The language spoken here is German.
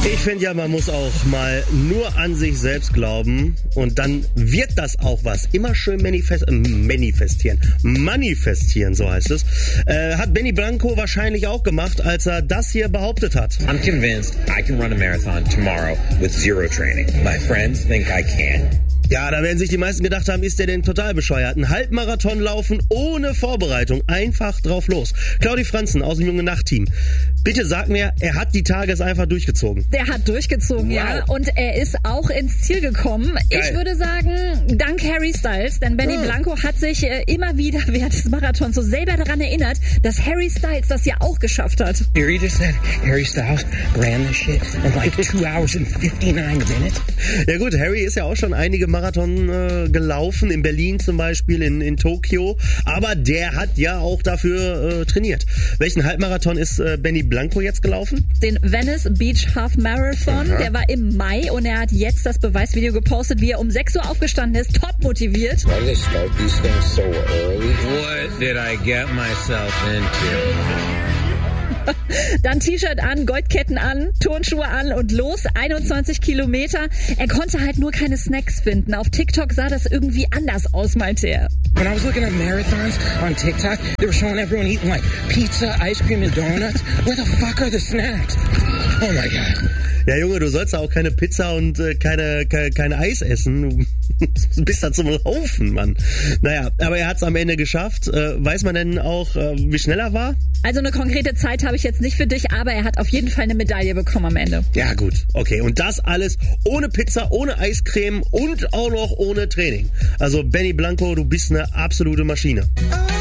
Ich finde ja, man muss auch mal nur an sich selbst glauben und dann wird das auch was. Immer schön manifestieren, so heißt es. Hat Benny Blanco wahrscheinlich auch gemacht, als er das hier behauptet hat. I'm convinced I can run a marathon tomorrow with zero training. My friends think I can. Ja, da werden sich die meisten gedacht haben, ist der denn total bescheuert? Ein Halbmarathon laufen ohne Vorbereitung, einfach drauf los. Claudi Franzen aus dem Junge-Nacht-Team. Bitte sag mir, er hat die Tage jetzt einfach durchgezogen. Der hat durchgezogen, wow. Ja. Und er ist auch ins Ziel gekommen. Geil. Ich würde sagen, dank Harry Styles. Denn Benny Blanco hat sich immer wieder während des Marathons so selber daran erinnert, dass Harry Styles das ja auch geschafft hat. You just said Harry Styles ran this shit in like 2 hours and 59 minutes. Ja gut, Harry ist ja auch schon einige Marathon gelaufen, in Berlin zum Beispiel, in Tokio. Aber der hat ja auch dafür trainiert. Welchen Halbmarathon ist Benny Blanco jetzt gelaufen? Den Venice Beach Half Marathon. Aha. Der war im Mai und er hat jetzt das Beweisvideo gepostet, wie er um 6 Uhr aufgestanden ist, top motiviert. Why do they start these things so early? What did I get myself into? Dann T-Shirt an, Goldketten an, Turnschuhe an und los, 21 Kilometer. Er konnte halt nur keine Snacks finden. Auf TikTok sah das irgendwie anders aus, meinte er. When I was looking at marathons on TikTok, they were showing everyone eating like pizza, ice cream and donuts. Where the fuck are the snacks? Oh my God. Ja, Junge, du sollst auch keine Pizza und keine Eis essen. Du bist da zum Laufen, Mann. Naja, aber er hat es am Ende geschafft. Weiß man denn auch, wie schnell er war? Also eine konkrete Zeit habe ich jetzt nicht für dich, aber er hat auf jeden Fall eine Medaille bekommen am Ende. Ja gut, okay. Und das alles ohne Pizza, ohne Eiscreme und auch noch ohne Training. Also Benny Blanco, du bist eine absolute Maschine.